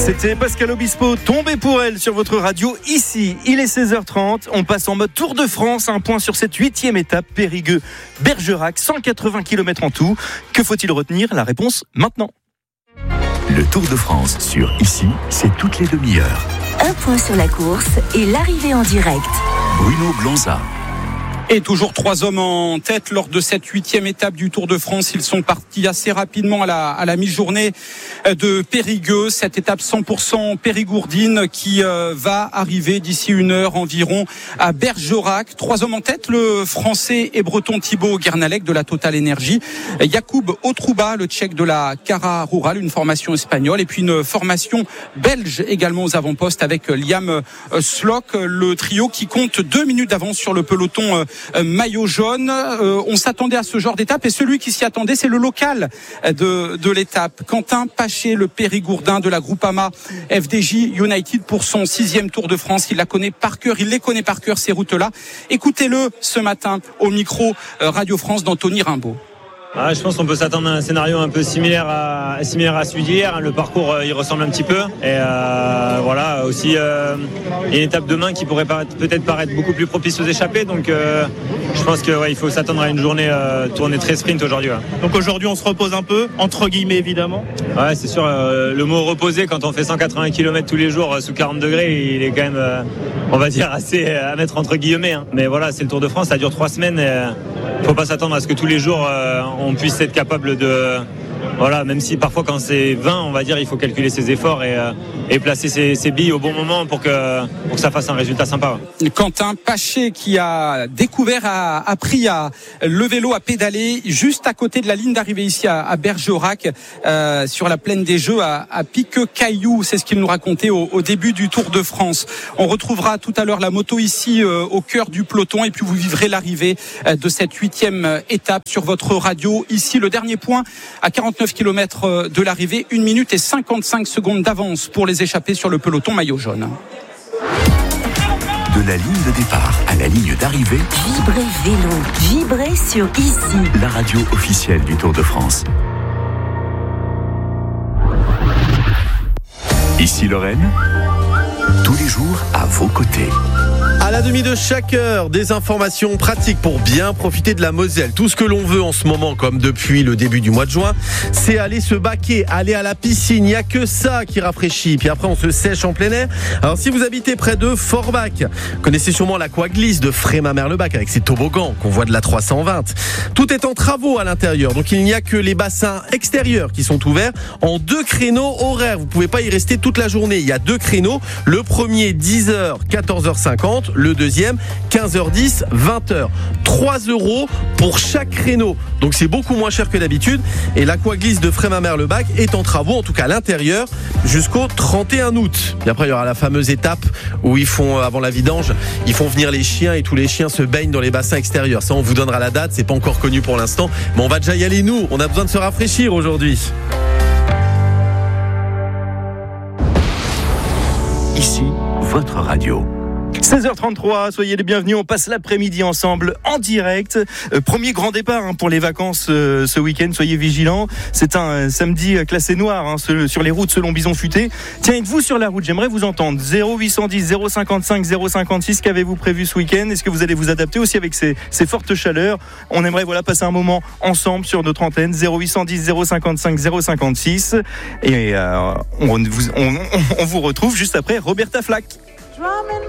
C'était Pascal Obispo, tombé pour elle sur votre radio. Ici, il est 16h30. On passe en mode Tour de France. Un point sur cette 8e étape, Périgueux-Bergerac, 180 km en tout. Que faut-il retenir? La réponse maintenant. Le Tour de France sur Ici, c'est toutes les demi-heures. Un point sur la course et l'arrivée en direct. Bruno Blanza. Et toujours 3 hommes en tête lors de cette 8e étape du Tour de France. Ils sont partis assez rapidement à la mi-journée de Périgueux. Cette étape 100% périgourdine qui va arriver d'ici 1 heure environ à Bergerac. 3 hommes en tête, le français et breton Thibaut Guernalec de la Total Energy, Jakub Otrouba, le tchèque de la Cara Rural, une formation espagnole, et puis une formation belge également aux avant-postes avec Liam Slock, le trio qui compte 2 minutes d'avance sur le peloton maillot jaune. On s'attendait à ce genre d'étape et celui qui s'y attendait, c'est le local de l'étape, Quentin Paché, le Périgourdin de la Groupama FDJ United pour son 6e Tour de France. Il la connaît par cœur, il les connaît par cœur ces routes-là. Écoutez-le ce matin au micro Radio France d'Anthony Rimbaud. Je pense qu'on peut s'attendre à un scénario un peu similaire à celui d'hier. Le parcours, il ressemble un petit peu. Et voilà, aussi une étape demain qui pourrait peut-être paraître beaucoup plus propice aux échappées. Donc je pense que il faut s'attendre à une journée tournée très sprint aujourd'hui. Donc aujourd'hui, on se repose un peu, entre guillemets évidemment. Ouais, c'est sûr. Le mot reposer quand on fait 180 km tous les jours sous 40 degrés, il est quand même, on va dire, assez à mettre entre guillemets. Mais voilà, c'est le Tour de France, ça dure 3 semaines. Il ne faut pas s'attendre à ce que tous les jours on puisse être capable de... Voilà, même si parfois quand c'est 20, on va dire, il faut calculer ses efforts et placer ses billes au bon moment pour que ça fasse un résultat sympa. Quentin Paché qui a découvert, a appris le vélo, à pédaler juste à côté de la ligne d'arrivée ici à Bergerac, sur la plaine des Jeux à Piqueux-Cailloux. C'est ce qu'il nous racontait au début du Tour de France. On retrouvera tout à l'heure la moto ici au cœur du peloton et puis vous vivrez l'arrivée de cette 8e étape sur votre radio. Ici, le dernier point à 49 km de l'arrivée, 1 minute et 55 secondes d'avance pour les échappés sur le peloton maillot jaune. De la ligne de départ à la ligne d'arrivée, Vibrez vélo, vibrez sur Ici. la radio officielle du Tour de France. Ici Lorraine, tous les jours à vos côtés. À la demi de chaque heure, des informations pratiques pour bien profiter de la Moselle. Tout ce que l'on veut en ce moment, comme depuis le début du mois de juin, c'est aller se baquer, aller à la piscine. Il n'y a que ça qui rafraîchit. Puis après, on se sèche en plein air. Alors, si vous habitez près de Forbach, connaissez sûrement l'Aquaglisse de Frémin-Merlebac avec ses toboggans qu'on voit de la 320. Tout est en travaux à l'intérieur. Donc, il n'y a que les bassins extérieurs qui sont ouverts en 2 créneaux horaires. Vous ne pouvez pas y rester toute la journée. Il y a 2 créneaux. Le premier, 10h, 14h50. Le deuxième, 15h10, 20h. 3 € pour chaque créneau. Donc c'est beaucoup moins cher que d'habitude. Et l'Aquaglisse de Frémin-Merlebac est en travaux, en tout cas à l'intérieur, jusqu'au 31 août. Et après, il y aura la fameuse étape où ils font, avant la vidange, ils font venir les chiens et tous les chiens se baignent dans les bassins extérieurs. Ça, on vous donnera la date. C'est pas encore connu pour l'instant. Mais on va déjà y aller, nous. On a besoin de se rafraîchir aujourd'hui. Ici, votre radio. 16h33, soyez les bienvenus, on passe l'après-midi ensemble en direct. Premier grand départ pour les vacances ce week-end, soyez vigilants. C'est un samedi classé noir sur les routes selon Bison Futé. Tiens, êtes-vous sur la route? J'aimerais vous entendre. 0810 055 056, qu'avez-vous prévu ce week-end? Est-ce que vous allez vous adapter aussi avec ces fortes chaleurs? On aimerait passer un moment ensemble sur notre antenne. 0810 055 056 et on vous retrouve juste après Roberta Flack.